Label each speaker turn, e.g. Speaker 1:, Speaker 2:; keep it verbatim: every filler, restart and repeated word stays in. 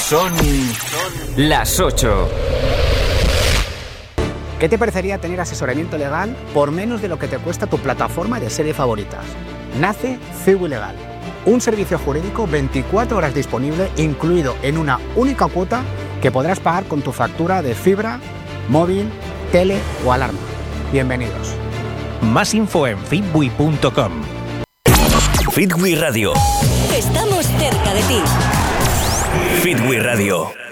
Speaker 1: Son las ocho.
Speaker 2: ¿Qué te parecería tener asesoramiento legal por menos de lo que te cuesta tu plataforma de series favoritas? Nace Cibu Legal, un servicio jurídico veinticuatro horas disponible, incluido en una única cuota que podrás pagar con tu factura de fibra, móvil, tele o alarma. Bienvenidos.
Speaker 3: Más info en fitwi punto com.
Speaker 4: Fitwi Radio.
Speaker 5: Estamos cerca de ti.
Speaker 4: Fitwi Radio.